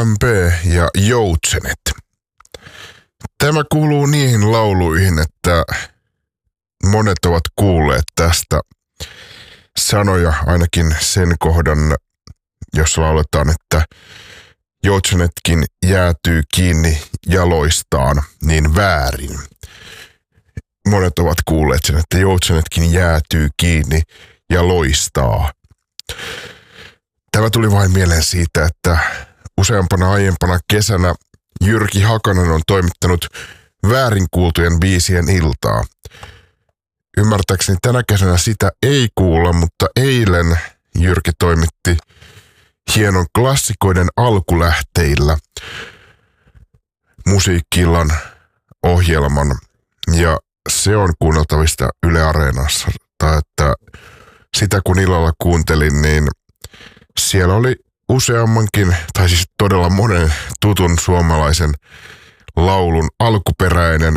YMP ja Joutsenet. Tämä kuuluu niihin lauluihin, että monet ovat kuulleet tästä sanoja, ainakin sen kohdan, jossa lauletaan, että Joutsenetkin jäätyy kiinni jaloistaan, niin väärin. Monet ovat kuulleet sen, että Joutsenetkin jäätyy kiinni ja loistaa. Tämä tuli vain mieleen siitä, että useampana aiempana kesänä Jyrki Hakanen on toimittanut väärin kuultujen biisien iltaa. Ymmärtääkseni tänä kesänä sitä ei kuulla, mutta eilen Jyrki toimitti hienon klassikoiden alkulähteillä musiikki-illan ohjelman, ja se on kuunneltavista Yle Areenassa. Että sitä kun illalla kuuntelin, niin siellä oli useammankin, tai siis todella monen tutun suomalaisen laulun alkuperäinen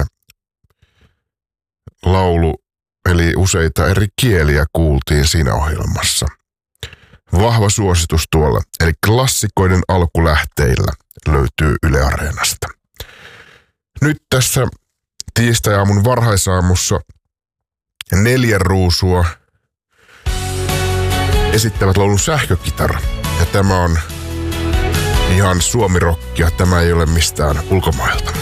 laulu, eli useita eri kieliä kuultiin siinä ohjelmassa. Vahva suositus tuolla, eli klassikoiden alkulähteillä löytyy Yle Areenasta. Nyt tässä tiistai-aamun varhaisaamussa 4 ruusua esittävät laulun Sähkökitara. Ja tämä on ihan suomirokkia, tämä ei ole mistään ulkomailta.